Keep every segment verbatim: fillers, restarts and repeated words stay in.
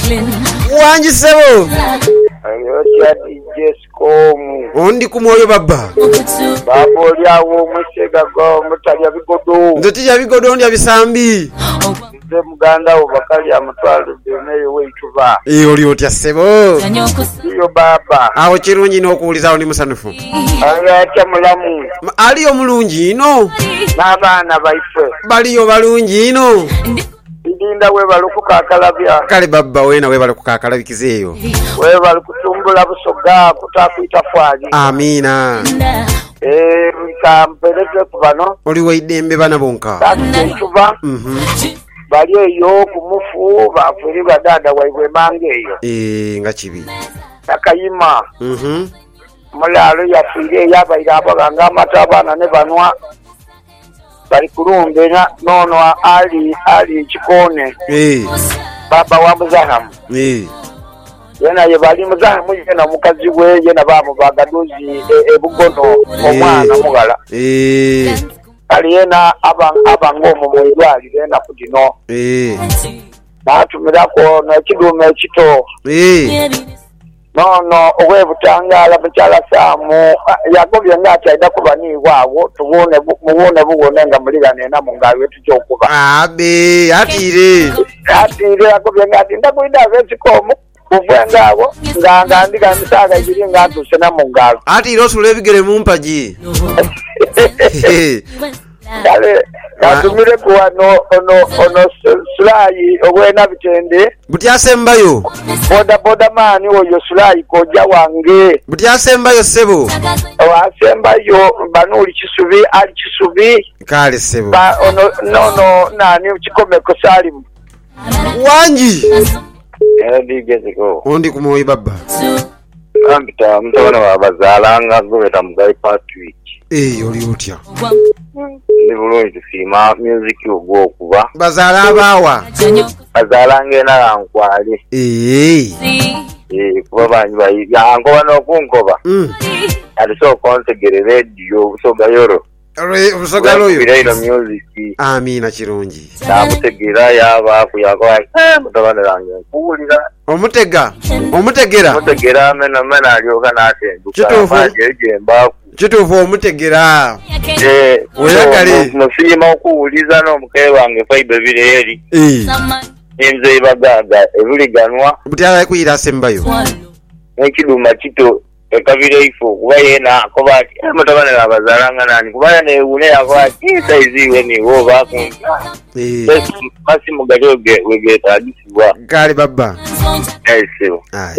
Wanji sebo. Ayo kya D J Skom. Ondi kumwoyo baba. Babo lyawo musega go mutalya bigodo. Nzoti ya bigodo ndi abisambi. Nze muganda wo bakali amutwalo deneyo weituba. Eh oli otya sebo. Iyo baba. Awo kirungi n'okuwulizawo ndi musanufu. Aya kya mulamu. Aliyo mulungi ino. N'abaana baife. Baliyo balungi ino. Ndinda we balukukakalabya. Kale baba wena we balukukakalabikizeeyo. We balukutumbula busoga kutakwita fwaji. Amina. Eh kampeleke kubano. Oli waidembe bana bonka. Takutuba. Mhm. Bali eyo kumufu bafuri badada waibwe mange eyo. Eh nga kibi. Takayima. Mhm. Mulalo yafire yabaira abaganga amatabana ne banwa. Bali kulumbe na nono ali ali chikone. Eh. Baba wa Muzahamu. Eh. Yena ye bali Muzahamu yena mukazi we yena babo bagadozi ebugono omwana mugala. Eh. Ali yena aba abangomo mwidwali yena kudino. Eh. Batumirako na kidume kito. Eh. No no owe butangala bachala samu yakobye ngata ida kubani wawo tubone mubone bubone nga muligane na mungawe tujokuba abe atire atire yakobye ngata ndakuida vesi komo kuvengabo nganga ndika misaga ibiri ngatu sena mungawe atire osule bigere mumpaji dale katumire kuwa no ono ono sulai obwena bitende butyasembayo boda boda mani oyo sulai koja wange butyasembayo sebo wasembayo banuli kisubi ali kisubi kale sebo ba ono no no nani ukikomeko salimu wanji eh digeze ko ondi kumoyi baba ambita mtona wa bazalanga gobeta mugai Patrick eh oli utya ni bulungi sima music ogwo kuba bazala abawa bazalange na ankwali eh eh kuba banyi bayi yango bano kunkoba mm ali so konsegere radio so gayoro re usogalo yo radio music amina kirungi namutegera yaba kuyagwa eh mutabane lange kuulira omutega omutegera mutegera mena mena alyo kana atenduka majeje mbaku kitufu omutegera eh oyagale musima okuuliza no mukae wange faibe bire eri eh enze ibagaga ebuliganwa butyala kuyira sembayo ekiduma kito ekabire ifo kuba yena akobati mutabane abazalanga nani kuba ne une yakobati saizi we ni wo baku eh basi mugajoge wegeta adisiwa kale baba aiseo ai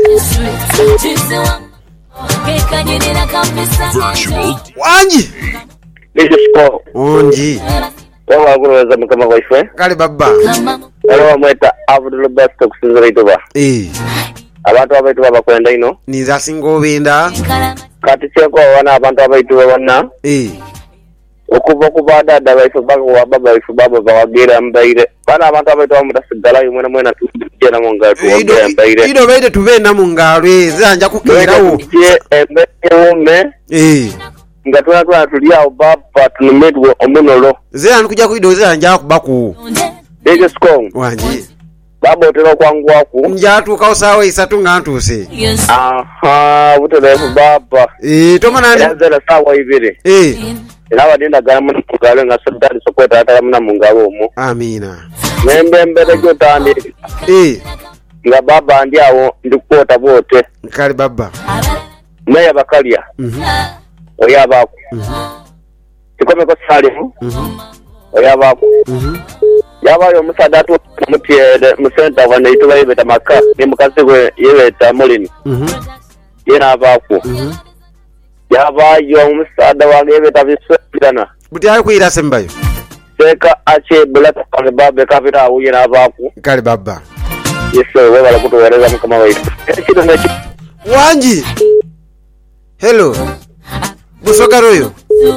Virtual wanji Lesko onji Tawa kuroza mukama wife kale baba Alo mweta Abdul Basto kusinzira itoba eh abantu abaitu babakwenda ino niza singobenda kati cheko wana abantu abaitu wana eh okuva kubada dabaifu bako wa baba ifu baba bawagira mbaire bana abantu abaitu bamutasigala yumwe mwena tujena mungatu wa mbaire ido beide tubenda mungalwe zanja kukerawo je embe ume eh ngatwana twa tulia obaba tunumedwe omunolo zera nkuja kuido zanja kubaku Deje Skong wanji babo otero kwangu waku njatu kausawe isatu ngantuse aha buterefu baba eh tomana yazela sawa ibiri eh ilawa dinda garamu kugalo nga sodali sokweta atala muna mungabo mu amina nembe mbere jotandi eh nga baba ndi awo ndikuota bote kale baba meya bakalia mhm oya bako mhm tikome ko salimu mhm oya bako mhm yabayo musadatu mutiere musenta wana ituba yebeta maka ni mukasi we yebeta mulini mhm yena bako mhm yabayo musada wange yebeta bisirana butyala kuyira sembayo seka ache bulata kale babe kapita uyena bako kale baba yeso we bala kutowereza mukama waitu kido nechi wanji hello busogaroyo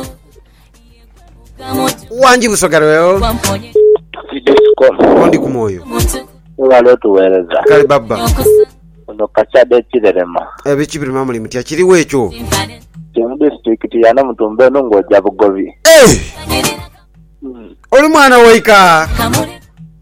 wanji busogaroyo Disko ondi kumoyo wale tuwereza kale baba ono kachade chirema ebikibiri mamuli mutya kiriwo ekyo mu district yana mutumbe nongo jabugovi eh oli mwana waika